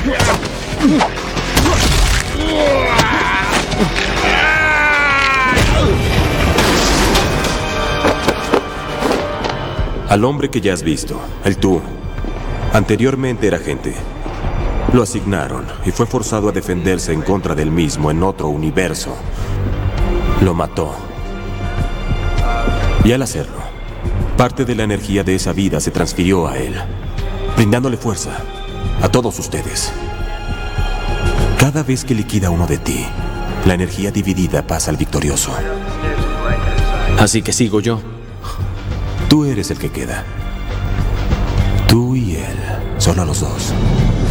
Al hombre que ya has visto, el tú, anteriormente era agente. Lo asignaron y fue forzado a defenderse en contra del mismo en otro universo. Lo mató. Y al hacerlo, parte de la energía de esa vida se transfirió a él, brindándole fuerza a todos ustedes. Cada vez que liquida uno de ti, la energía dividida pasa al victorioso. Así que sigo yo. Tú eres el que queda. Tú y él, solo los dos.